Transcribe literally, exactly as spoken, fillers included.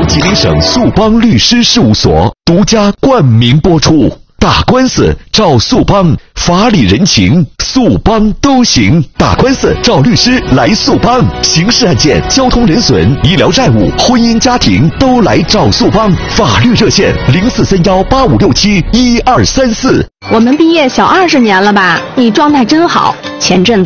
吉林省速邦律师事务所独家冠名播出。打官司找速邦，法理人情速邦都行。打官司找律师来速邦，刑事案件、交通人损、医疗债务、婚姻家庭都来找速邦。法律热线零四三幺八五六七一二三四。 我们毕业小二十年了吧？你状态真好。前阵子